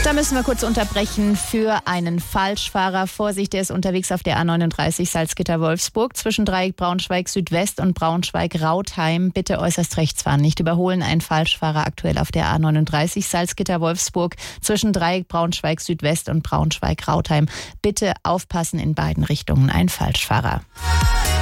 Da müssen wir kurz unterbrechen für einen Falschfahrer. Vorsicht, der ist unterwegs auf der A39 Salzgitter-Wolfsburg zwischen Dreieck Braunschweig Südwest und Braunschweig-Rautheim. Bitte äußerst rechts fahren, nicht überholen. Ein Falschfahrer aktuell auf der A39 Salzgitter-Wolfsburg zwischen Dreieck Braunschweig Südwest und Braunschweig-Rautheim. Bitte aufpassen, in beiden Richtungen ein Falschfahrer.